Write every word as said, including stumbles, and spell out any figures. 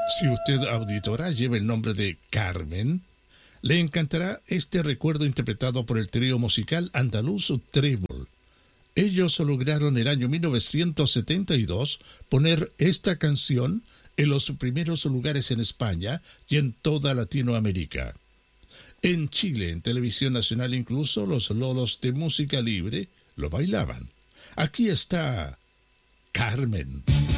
Si usted, auditora, lleva el nombre de Carmen, le encantará este recuerdo interpretado por el trío musical andaluz Trébol. Ellos lograron el año mil novecientos setenta y dos poner esta canción en los primeros lugares en España y en toda Latinoamérica. En Chile, en Televisión Nacional, incluso los lolos de música libre lo bailaban. Aquí está Carmen.